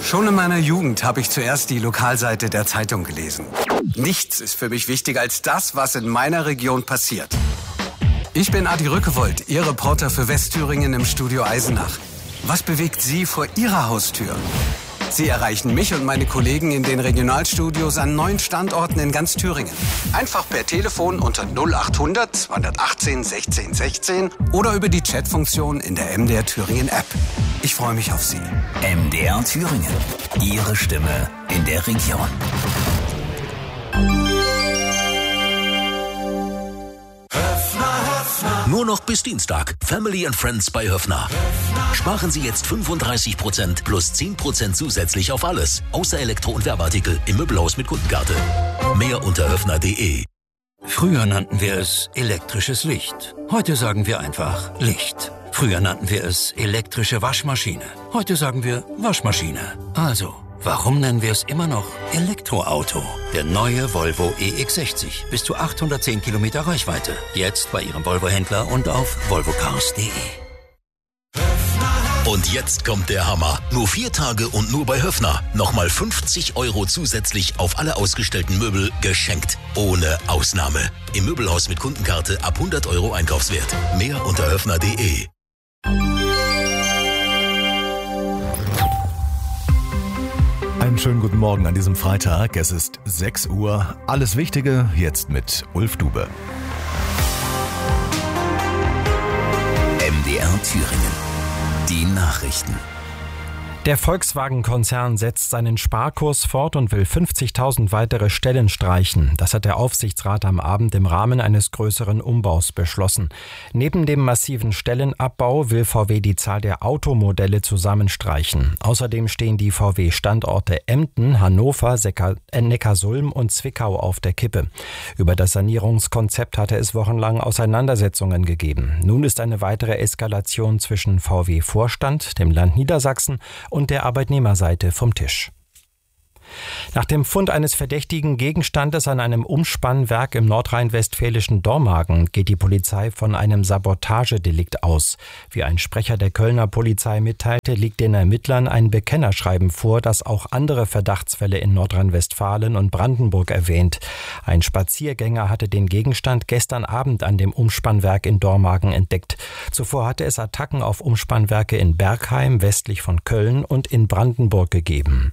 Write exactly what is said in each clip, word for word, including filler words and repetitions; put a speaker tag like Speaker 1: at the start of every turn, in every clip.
Speaker 1: Schon in meiner Jugend habe ich zuerst die Lokalseite der Zeitung gelesen. Nichts ist für mich wichtiger als das, was in meiner Region passiert. Ich bin Adi Rückewold, Ihr Reporter für Westthüringen im Studio Eisenach. Was bewegt Sie vor Ihrer Haustür? Sie erreichen mich und meine Kollegen in den Regionalstudios an neun Standorten in ganz Thüringen. Einfach per Telefon unter null achthundert zweihundertachtzehn sechzehn sechzehn oder über die Chatfunktion in der M D R Thüringen App. Ich freue mich auf Sie.
Speaker 2: M D R Thüringen. Ihre Stimme in der Region. Nur noch bis Dienstag. Family and Friends bei Höffner. Sparen Sie jetzt fünfunddreißig Prozent plus zehn Prozent zusätzlich auf alles. Außer Elektro- und Werbeartikel im Möbelhaus mit Kundenkarte. Mehr unter höffner punkt de.
Speaker 3: Früher nannten wir es elektrisches Licht. Heute sagen wir einfach Licht. Früher nannten wir es elektrische Waschmaschine. Heute sagen wir Waschmaschine. Also, warum nennen wir es immer noch Elektroauto? Der neue Volvo E X sechzig. Bis zu achthundertzehn Kilometer Reichweite. Jetzt bei Ihrem Volvo-Händler und auf volvo cars punkt de.
Speaker 2: Und jetzt kommt der Hammer. Nur vier Tage und nur bei Höffner. Nochmal fünfzig Euro zusätzlich auf alle ausgestellten Möbel geschenkt. Ohne Ausnahme. Im Möbelhaus mit Kundenkarte ab hundert Euro Einkaufswert. Mehr unter höffner punkt de.
Speaker 4: Einen schönen guten Morgen an diesem Freitag. Es ist sechs Uhr. Alles Wichtige jetzt mit Ulf Dube.
Speaker 2: M D R Thüringen. Die Nachrichten.
Speaker 5: Der Volkswagen-Konzern setzt seinen Sparkurs fort und will fünfzigtausend weitere Stellen streichen. Das hat der Aufsichtsrat am Abend im Rahmen eines größeren Umbaus beschlossen. Neben dem massiven Stellenabbau will V W die Zahl der Automodelle zusammenstreichen. Außerdem stehen die V W-Standorte Emden, Hannover, Neckarsulm und Zwickau auf der Kippe. Über das Sanierungskonzept hatte es wochenlang Auseinandersetzungen gegeben. Nun ist eine weitere Eskalation zwischen V W-Vorstand, dem Land Niedersachsen und der Arbeitnehmerseite vom Tisch. Nach dem Fund eines verdächtigen Gegenstandes an einem Umspannwerk im nordrhein-westfälischen Dormagen geht die Polizei von einem Sabotagedelikt aus. Wie ein Sprecher der Kölner Polizei mitteilte, liegt den Ermittlern ein Bekennerschreiben vor, das auch andere Verdachtsfälle in Nordrhein-Westfalen und Brandenburg erwähnt. Ein Spaziergänger hatte den Gegenstand gestern Abend an dem Umspannwerk in Dormagen entdeckt. Zuvor hatte es Attacken auf Umspannwerke in Bergheim, westlich von Köln, und in Brandenburg gegeben.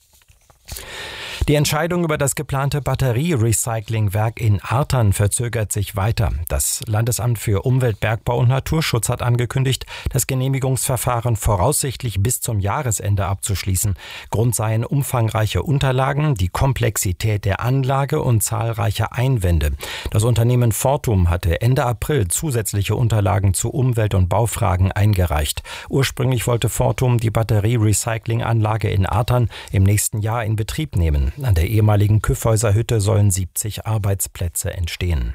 Speaker 5: Die Entscheidung über das geplante Batterierecyclingwerk in Artern verzögert sich weiter. Das Landesamt für Umwelt, Bergbau und Naturschutz hat angekündigt, das Genehmigungsverfahren voraussichtlich bis zum Jahresende abzuschließen. Grund seien umfangreiche Unterlagen, die Komplexität der Anlage und zahlreiche Einwände. Das Unternehmen Fortum hatte Ende April zusätzliche Unterlagen zu Umwelt- und Baufragen eingereicht. Ursprünglich wollte Fortum die Batterierecyclinganlage in Artern im nächsten Jahr in Betrieb nehmen. An der ehemaligen Kyffhäuser-Hütte sollen siebzig Arbeitsplätze entstehen.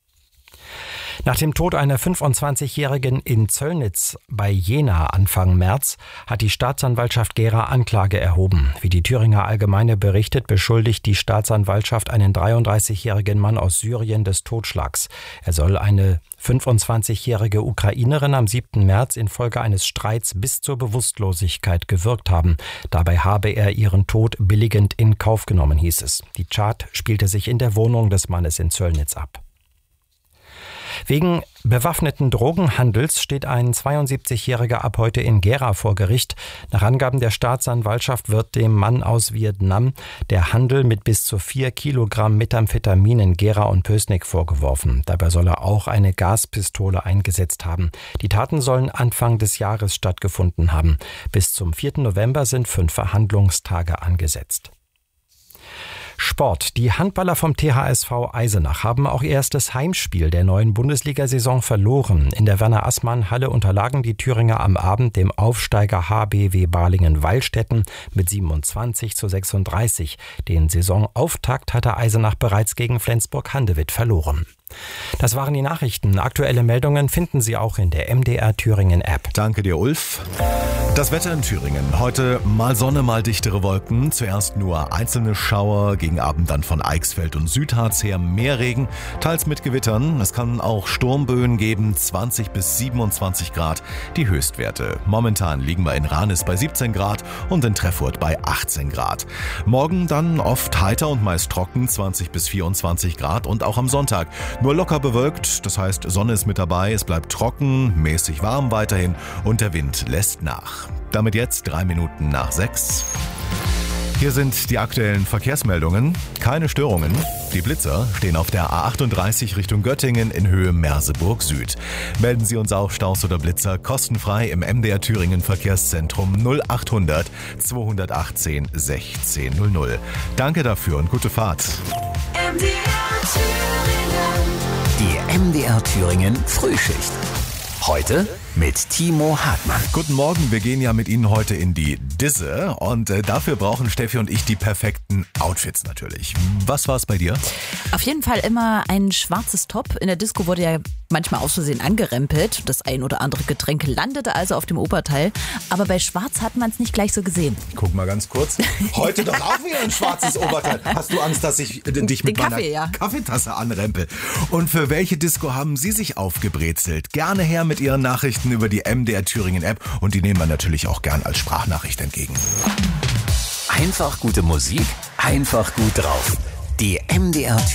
Speaker 5: Nach dem Tod einer fünfundzwanzigjährigen in Zöllnitz bei Jena Anfang März hat die Staatsanwaltschaft Gera Anklage erhoben. Wie die Thüringer Allgemeine berichtet, beschuldigt die Staatsanwaltschaft einen dreiunddreißigjährigen Mann aus Syrien des Totschlags. Er soll eine fünfundzwanzigjährige Ukrainerin am siebten März infolge eines Streits bis zur Bewusstlosigkeit gewürgt haben. Dabei habe er ihren Tod billigend in Kauf genommen, hieß es. Die Tat spielte sich in der Wohnung des Mannes in Zöllnitz ab. Wegen bewaffneten Drogenhandels steht ein zweiundsiebzigjähriger ab heute in Gera vor Gericht. Nach Angaben der Staatsanwaltschaft wird dem Mann aus Vietnam der Handel mit bis zu vier Kilogramm Methamphetamin in Gera und Pößneck vorgeworfen. Dabei soll er auch eine Gaspistole eingesetzt haben. Die Taten sollen Anfang des Jahres stattgefunden haben. Bis zum vierten November sind fünf Verhandlungstage angesetzt. Sport. Die Handballer vom T H S V Eisenach haben auch ihr erstes Heimspiel der neuen Bundesliga-Saison verloren. In der Werner-Assmann-Halle unterlagen die Thüringer am Abend dem Aufsteiger H B W Balingen-Wallstätten mit siebenundzwanzig zu sechsunddreißig. Den Saisonauftakt hatte Eisenach bereits gegen Flensburg-Handewitt verloren. Das waren die Nachrichten. Aktuelle Meldungen finden Sie auch in der M D R Thüringen App.
Speaker 4: Danke dir, Ulf. Das Wetter in Thüringen. Heute mal Sonne, mal dichtere Wolken. Zuerst nur einzelne Schauer, gegen Abend dann von Eichsfeld und Südharz her mehr Regen, teils mit Gewittern. Es kann auch Sturmböen geben, zwanzig bis siebenundzwanzig Grad die Höchstwerte. Momentan liegen wir in Ranis bei siebzehn Grad und in Treffurt bei achtzehn Grad. Morgen dann oft heiter und meist trocken, zwanzig bis vierundzwanzig Grad und auch am Sonntag nur locker bewölkt. Das heißt, Sonne ist mit dabei, es bleibt trocken, mäßig warm weiterhin und der Wind lässt nach. Damit jetzt drei Minuten nach sechs. Hier sind die aktuellen Verkehrsmeldungen. Keine Störungen. Die Blitzer stehen auf der A achtunddreißig Richtung Göttingen in Höhe Merseburg Süd. Melden Sie uns auch Staus oder Blitzer kostenfrei im M D R Thüringen Verkehrszentrum null achthundert zweihundertachtzehn sechzehn null null. Danke dafür und gute Fahrt.
Speaker 6: M D R Thüringen.
Speaker 2: Die M D R Thüringen Frühschicht. Heute mit Timo Hartmann.
Speaker 4: Guten Morgen, wir gehen ja mit Ihnen heute in die Disse und äh, dafür brauchen Steffi und ich die perfekten Outfits natürlich. Was war es bei dir?
Speaker 7: Auf jeden Fall immer ein schwarzes Top. In der Disco wurde ja manchmal aus Versehen angerempelt. Das ein oder andere Getränk landete also auf dem Oberteil. Aber bei Schwarz hat man es nicht gleich so gesehen.
Speaker 4: Guck mal ganz kurz. Heute doch auch wieder ein schwarzes Oberteil. Hast du Angst, dass ich äh, dich mit
Speaker 7: Den
Speaker 4: meiner
Speaker 7: Kaffee, ja.
Speaker 4: Kaffeetasse anrempel? Und für welche Disco haben Sie sich aufgebrezelt? Gerne her mit Ihren Nachrichten über die M D R Thüringen App und die nehmen wir natürlich auch gern als Sprachnachricht entgegen.
Speaker 2: Einfach gute Musik, einfach gut drauf. Die M D R